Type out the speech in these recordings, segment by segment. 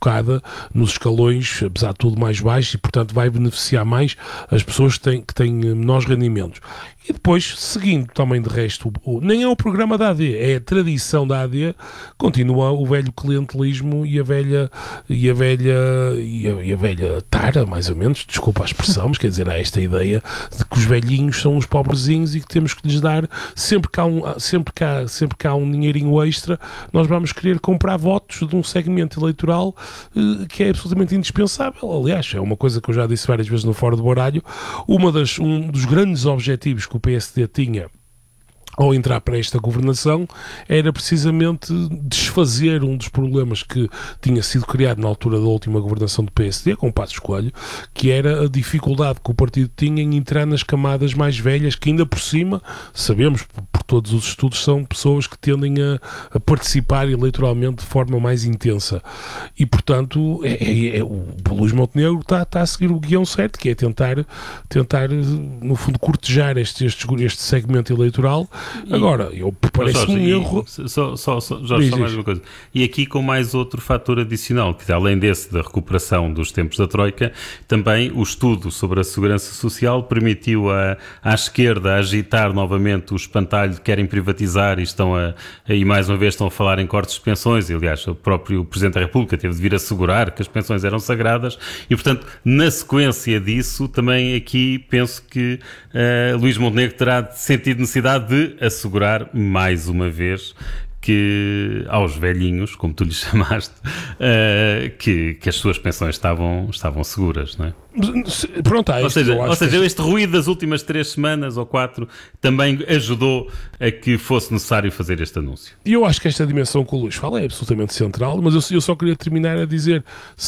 colocada nos escalões, apesar de tudo, mais baixos, e portanto vai beneficiar mais as pessoas que têm menores rendimentos. E depois, seguindo também de resto, nem é o programa da AD, é a tradição da AD, continua o velho clientelismo e a velha tara, mais ou menos, desculpa a expressão, mas quer dizer, há esta ideia de que os velhinhos são os pobrezinhos e que temos que lhes dar, sempre que há um dinheirinho extra, nós vamos querer comprar votos de um segmento eleitoral que é absolutamente indispensável. Aliás, é uma coisa que eu já disse várias vezes no Fórum do Baralho, um dos grandes objetivos que o PSD tinha ao entrar para esta governação, era precisamente desfazer um dos problemas que tinha sido criado na altura da última governação do PSD, com o Passos Coelho, que era a dificuldade que o partido tinha em entrar nas camadas mais velhas, que ainda por cima, sabemos por todos os estudos, são pessoas que tendem a participar eleitoralmente de forma mais intensa. E, portanto, o Luís Montenegro está a seguir o guião certo, que é tentar no fundo, cortejar este segmento eleitoral. Agora, parece-me um erro. Jorge, só mais uma coisa. E aqui com mais outro fator adicional, que além desse da recuperação dos tempos da Troika, também o estudo sobre a segurança social permitiu à esquerda agitar novamente o espantalho de que querem privatizar e mais uma vez estão a falar em cortes de pensões. E, aliás, o próprio Presidente da República teve de vir assegurar que as pensões eram sagradas e, portanto, na sequência disso, também aqui penso que Luís Montenegro terá sentido necessidade de assegurar mais uma vez que aos velhinhos, como tu lhes chamaste, que as suas pensões estavam seguras, não é? Pronto, ou seja, este ruído das últimas 3 semanas ou 4 também ajudou a que fosse necessário fazer este anúncio. E eu acho que esta dimensão que o Luís fala é absolutamente central, mas eu só queria terminar a dizer,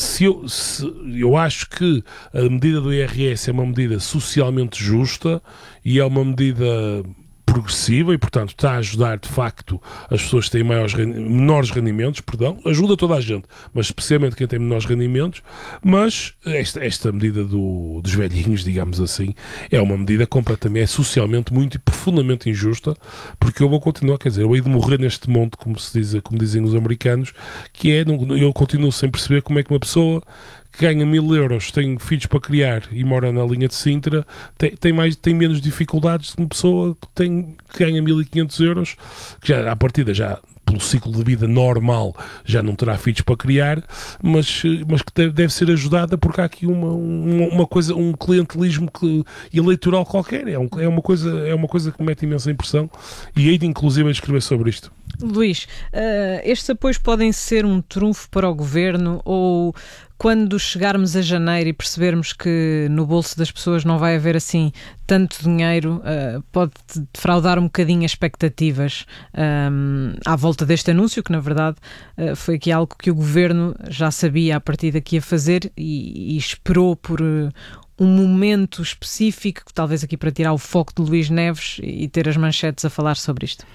eu acho que a medida do IRS é uma medida socialmente justa e é uma medida progressiva e, portanto, está a ajudar, de facto, as pessoas que têm menores rendimentos, ajuda toda a gente, mas especialmente quem tem menores rendimentos, mas esta medida dos velhinhos, digamos assim, é uma medida completamente, socialmente muito e profundamente injusta, porque eu vou continuar, quer dizer, eu hei de morrer neste monte, como dizem os americanos, que eu continuo sem perceber como é que uma pessoa que ganha 1.000 euros, tem filhos para criar e mora na linha de Sintra, tem menos dificuldades que uma pessoa que ganha 1.500 euros, que já à partida já pelo ciclo de vida normal já não terá filhos para criar, mas que deve ser ajudada porque há aqui uma coisa, um clientelismo eleitoral qualquer, é uma coisa que me mete imensa impressão e hei de inclusive a escrever sobre isto. Luís, estes apoios podem ser um trunfo para o governo ou quando chegarmos a janeiro e percebermos que no bolso das pessoas não vai haver assim tanto dinheiro, pode defraudar um bocadinho as expectativas à volta deste anúncio, que na verdade foi aqui algo que o governo já sabia a partir daqui a fazer e esperou por um momento específico, talvez aqui para tirar o foco de Luís Neves e ter as manchetes a falar sobre isto.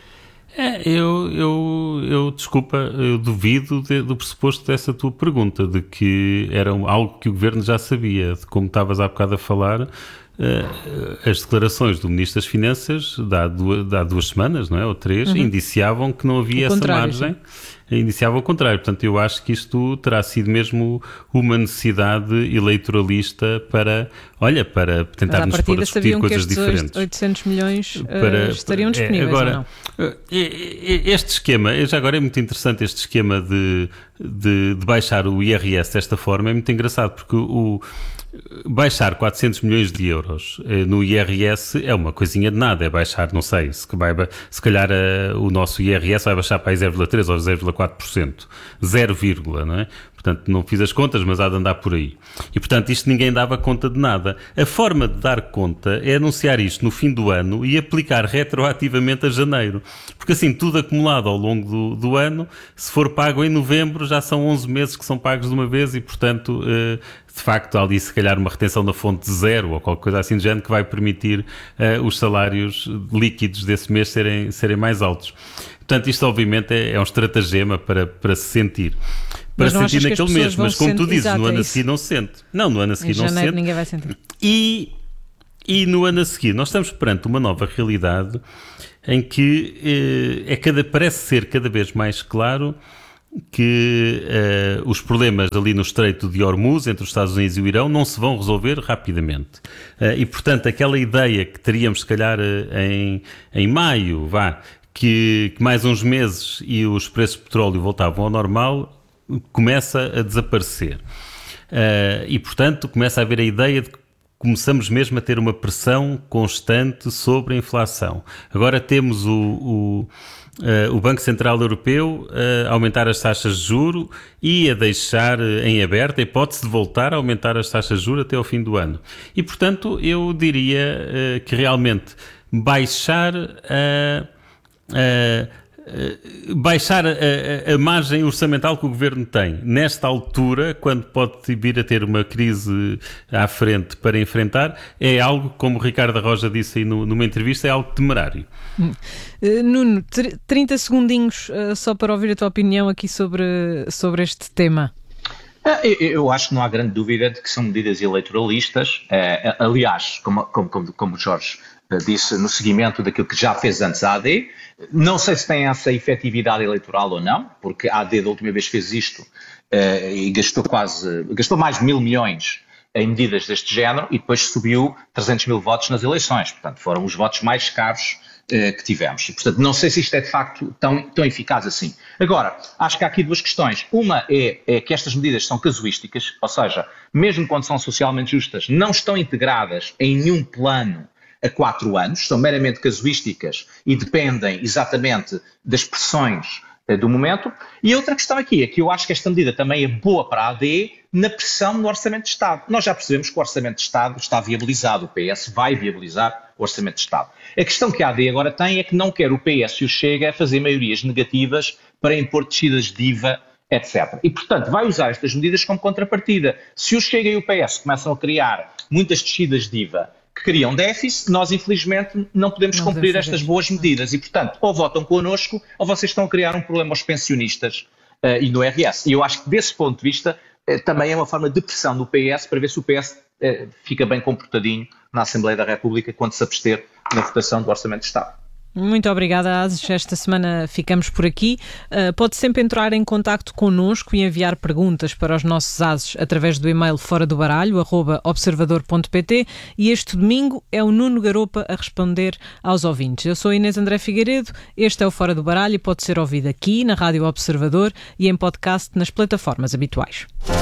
Desculpa, eu duvido do pressuposto dessa tua pergunta, de que era algo que o Governo já sabia, de como estavas há bocado a falar. As declarações do Ministro das Finanças de há 2 semanas, não é? Ou 3, indiciavam que não havia essa margem. Indiciava o contrário. Portanto, eu acho que isto terá sido mesmo uma necessidade eleitoralista para tentarmos pôr a discutir coisas diferentes. 800 milhões estariam disponíveis agora, ou não? Este esquema, já agora é muito interessante este esquema de baixar o IRS desta forma, é muito engraçado, porque baixar 400 milhões de euros no IRS é uma coisinha de nada, é baixar, não sei, se calhar o nosso IRS vai baixar para aí 0,3% ou 0,4%, 0, não é? Portanto, não fiz as contas, mas há de andar por aí. E, portanto, isto ninguém dava conta de nada. A forma de dar conta é anunciar isto no fim do ano e aplicar retroativamente a janeiro. Porque, assim, tudo acumulado ao longo do ano, se for pago em novembro, já são 11 meses que são pagos de uma vez e, portanto, de facto, há ali, se calhar, uma retenção da fonte de 0 ou qualquer coisa assim de género que vai permitir os salários líquidos desse mês serem mais altos. Portanto, isto obviamente é um estratagema para se sentir. Para se sentir naquele mês, mas como tu dizes, no ano a seguir não se sente. Não, no ano a seguir não se sente. Ninguém vai sentir. E no ano a seguir nós estamos perante uma nova realidade em que parece ser cada vez mais claro que os problemas ali no Estreito de Hormuz, entre os Estados Unidos e o Irão, não se vão resolver rapidamente. E, portanto, aquela ideia que teríamos, se calhar, em maio, que mais uns meses e os preços de petróleo voltavam ao normal, começa a desaparecer. E, portanto, começa a haver a ideia de que começamos mesmo a ter uma pressão constante sobre a inflação. Agora temos o Banco Central Europeu a aumentar as taxas de juros e a deixar em aberto a hipótese de voltar a aumentar as taxas de juros até ao fim do ano. E, portanto, eu diria que realmente baixar a margem orçamental que o Governo tem nesta altura, quando pode vir a ter uma crise à frente para enfrentar, é algo, como o Ricardo Roja disse aí numa entrevista, é algo temerário. Nuno, 30 segundinhos só para ouvir a tua opinião aqui sobre este tema. Eu acho que não há grande dúvida de que são medidas eleitoralistas. Aliás, como o Jorge disse, no seguimento daquilo que já fez antes a AD, não sei se tem essa efetividade eleitoral ou não, porque a AD da última vez fez isto e gastou mais de 1.000 milhões em medidas deste género e depois subiu 300 mil votos nas eleições. Portanto, foram os votos mais caros que tivemos. E, portanto, não sei se isto é de facto tão eficaz assim. Agora, acho que há aqui duas questões. Uma é que estas medidas são casuísticas, ou seja, mesmo quando são socialmente justas, não estão integradas em nenhum plano a 4 anos, são meramente casuísticas e dependem exatamente das pressões do momento. E outra questão aqui é que eu acho que esta medida também é boa para a AD na pressão no Orçamento de Estado. Nós já percebemos que o Orçamento de Estado está viabilizado, o PS vai viabilizar o Orçamento de Estado. A questão que a AD agora tem é que não quer o PS e o Chega a fazer maiorias negativas para impor descidas de IVA, etc. E, portanto, vai usar estas medidas como contrapartida. Se o Chega e o PS começam a criar muitas descidas de IVA que criam déficit, nós infelizmente não podemos cumprir estas boas medidas e, portanto, ou votam connosco ou vocês estão a criar um problema aos pensionistas e no RS. E eu acho que desse ponto de vista também é uma forma de pressão do PS para ver se o PS fica bem comportadinho na Assembleia da República quando se abster na votação do Orçamento de Estado. Muito obrigada, Ases. Esta semana ficamos por aqui. Pode sempre entrar em contacto connosco e enviar perguntas para os nossos Ases através do e-mail foradobaralho@observador.pt e este domingo é o Nuno Garopa a responder aos ouvintes. Eu sou Inês André Figueiredo, este é o Fora do Baralho e pode ser ouvido aqui na Rádio Observador e em podcast nas plataformas habituais.